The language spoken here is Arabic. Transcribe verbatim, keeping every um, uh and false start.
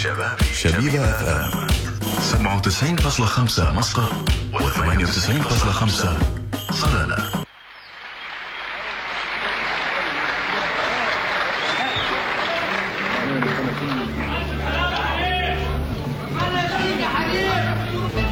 شبيبة اف ام سبعة وتسعين فاصلة خمسة مسقط و ثمانية وتسعين فاصلة خمسة صلالة.